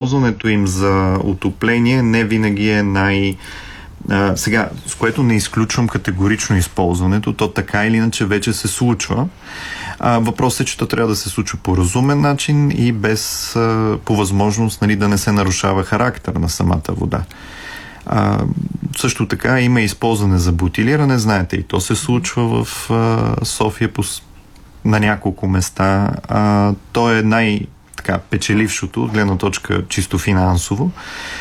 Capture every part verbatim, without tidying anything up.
използването им за отопление не винаги е най- а, сега, с което не изключвам категорично използването, то така или иначе вече се случва. А, въпросът е, че то трябва да се случва по разумен начин и без а, по възможност, нали, да не се нарушава характер на самата вода. А, също така има използване за бутилиране, знаете, и то се случва в а, София по, на няколко места. А, то е най-печелившото от гледна точка чисто финансово,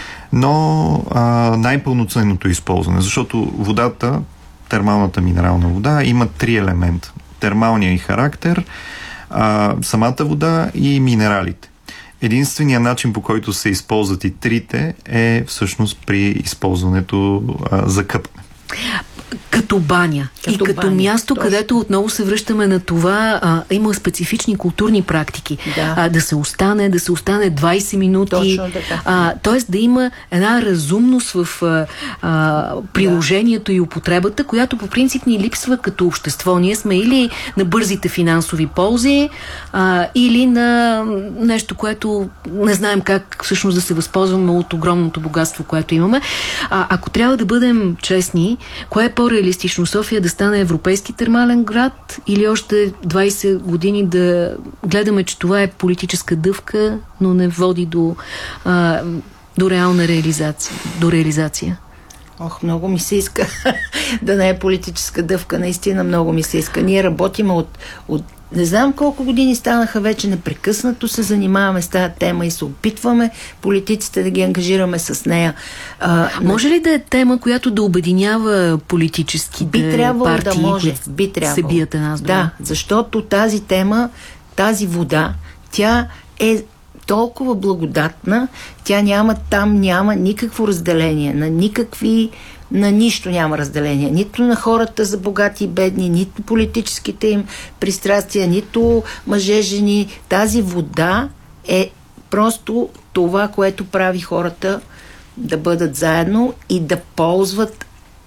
но а, най-пълноценното използване, защото водата, термалната минерална вода, има три елемента. Термалния и характер, а, самата вода и минералите. Единственият начин, по който се използват и трите, е всъщност при използването а, за къпне. Като баня. Като и като баня, място, точно. където отново се връщаме на това, а, има специфични културни практики. Да. А, да се остане, да се остане двайсет минути. Точно така. А, тоест да има една разумност в а, а, приложението да. и употребата, която по принцип ни липсва като общество. Ние сме или на бързите финансови ползи, а, или на нещо, което не знаем как всъщност да се възползваме от огромното богатство, което имаме. А, ако трябва да бъдем честни, кое е по-реалистично? София да стане европейски термален град или още двайсет години да гледаме, че това е политическа дъвка, но не води до, а, до реална реализация, до реализация? Ох, много ми се иска да не е политическа дъвка. Наистина много ми се иска. Ние работим от, от не знам колко години станаха вече, непрекъснато се занимаваме с тази тема и се опитваме политиците да ги ангажираме с нея. А, може ли да е тема, която да обединява политическите би трябвало партии, да може, които би трябвало. се бият една с друга? Да, защото тази тема, тази вода, тя е толкова благодатна, тя няма, там няма никакво разделение, на никакви, на нищо няма разделение. Нито на хората за богати и бедни, нито политическите им пристрастия, нито мъже, жени. Тази вода е просто това, което прави хората да бъдат заедно и да ползват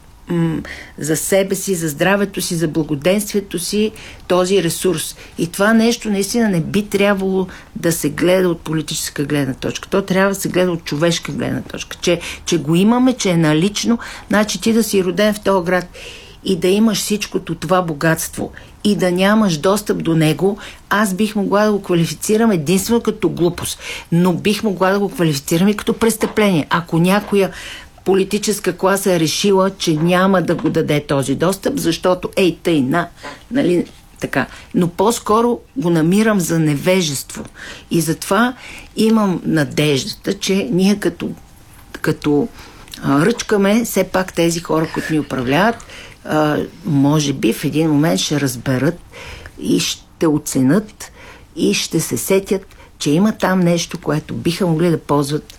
за себе си, за здравето си, за благоденствието си този ресурс. И това нещо наистина не би трябвало да се гледа от политическа гледна точка. То трябва да се гледа от човешка гледна точка. Че, че го имаме, че е налично, значи ти да си роден в този град и да имаш всичкото това богатство и да нямаш достъп до него, аз бих могла да го квалифицирам единствено като глупост. Но бих могла да го квалифицирам и като престъпление. Ако някоя политическа класа е решила, че няма да го даде този достъп, защото ей тъй на, нали, така. Но по-скоро го намирам за невежество. И затова имам надеждата, че ние като, като а, ръчкаме все пак тези хора, които ни управляват, а, може би в един момент ще разберат и ще оценят и ще се сетят, че има там нещо, което биха могли да ползват.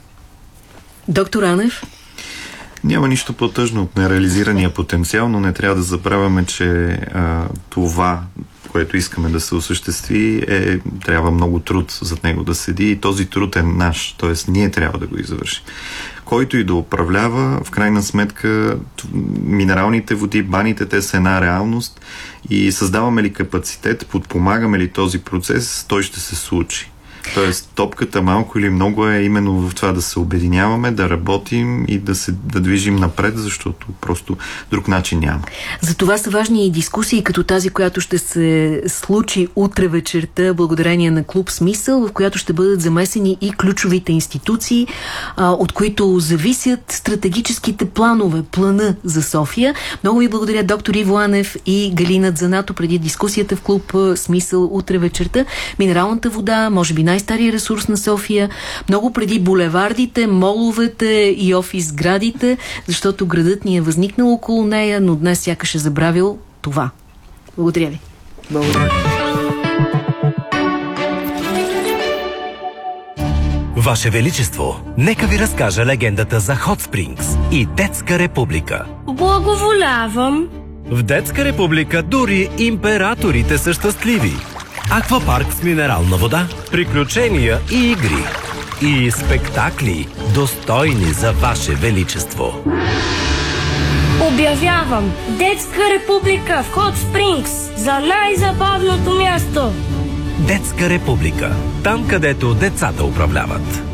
Доктор Анев? Няма нищо по-тъжно от нереализирания потенциал, но не трябва да забравяме, че а, това, което искаме да се осъществи, е, трябва много труд зад него да седи и този труд е наш, т.е. ние трябва да го извършим. Който и да управлява, в крайна сметка минералните води, баните, те са една реалност и създаваме ли капацитет, подпомагаме ли този процес, той ще се случи. Тоест, топката малко или много е именно в това да се обединяваме, да работим и да се да движим напред, защото просто друг начин няма. За това са важни и дискусии, като тази, която ще се случи утре вечерта, благодарение на Клуб Смисъл, в която ще бъдат замесени и ключовите институции, а, от които зависят стратегическите планове, плана за София. Много ви благодаря, доктор Иво Анев и Галина Дзанато, преди дискусията в Клуб Смисъл утре вечерта. Минералната вода, може би най-стария ресурс на София, много преди булевардите, моловете и офис градите, защото градът ни е възникнал около нея, но днес сякаш е забравил това. Благодаря ви. Благодаря. Ваше Величество, нека ви разкажа легендата за Hot Springs и Детска република. Благоволявам. В Детска република дори императорите са щастливи. Аквапарк с минерална вода, приключения и игри. И спектакли, достойни за Ваше Величество. Обявявам Детска република в Hot Springs за най-забавното място. Детска република. Там, където децата управляват.